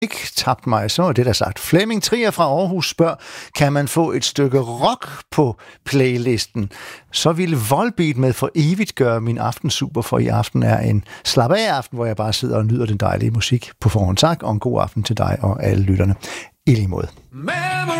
ikke tabt mig, så er det der sagt. Flemming Trier fra Aarhus spørger, kan man få et stykke rock på playlisten? Så ville Volbeat med For evigt gøre min aften super, for i aften er en slap af aften, hvor jeg bare sidder og nyder den dejlige musik på forhånd. Tak, og en god aften til dig og alle lytterne. I lige måde.